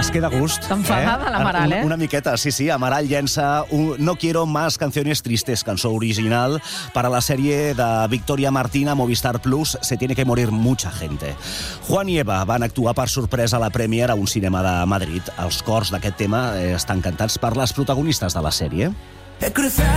Es queda a gust. T'enfadada l'Amaral, Una miqueta, sí. Amaral llença No quiero más canciones tristes, cançó original para la sèrie de Victoria Martina, Movistar Plus, Se tiene que morir mucha gente. Juan i Eva van actuar per sorpresa a la Premier a un cinema de Madrid. Els cors d'aquest tema estan cantats per les protagonistes de la sèrie.